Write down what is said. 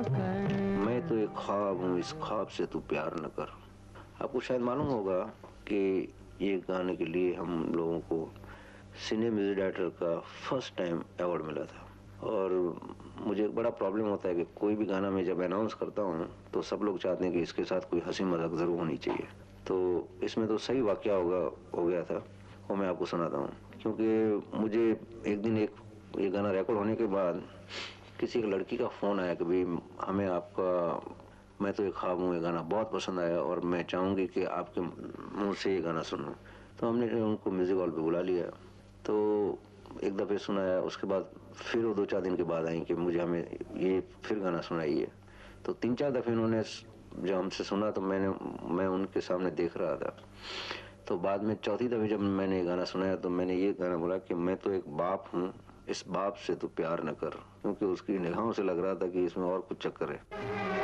मैं तो एक ख्वाब हूँ, इस ख्वाब से तू प्यार न कर। आपको शायद मालूम होगा कि ये गाने के लिए हम लोगों को सीनियर म्यूजिक डायरेक्टर का फर्स्ट टाइम अवार्ड मिला था। और मुझे एक बड़ा प्रॉब्लम होता है कि कोई भी गाना मैं जब अनाउंस करता हूँ तो सब लोग चाहते हैं कि इसके साथ कोई हंसी मजाक जरूर होनी चाहिए। तो इसमें तो सही वाकया हो गया था, वो मैं आपको सुनाता हूँ। क्योंकि मुझे एक दिन ये गाना रिकॉर्ड होने के बाद किसी एक लड़की का फ़ोन आया कि भाई हमें आपका मैं तो एक ख्वाब हूँ ये गाना बहुत पसंद आया और मैं चाहूँगी कि आपके मुंह से ये गाना सुनूं। तो हमने उनको म्यूज़िक हॉल पे बुला लिया। तो एक दफ़े सुनाया, उसके बाद फिर वो 2-4 दिन के बाद आई कि मुझे हमें ये फिर गाना सुनाइए। तो 3-4 दफ़े उन्होंने जब हमसे सुना तो मैं उनके सामने देख रहा था। तो बाद में चौथी दफ़े जब मैंने ये गाना सुनाया तो मैंने ये गाना बोला कि मैं तो एक बाप हूँ, इस बाप से तू प्यार न कर। क्योंकि उसकी निगाहों से लग रहा था कि इसमें और कुछ चक्कर है।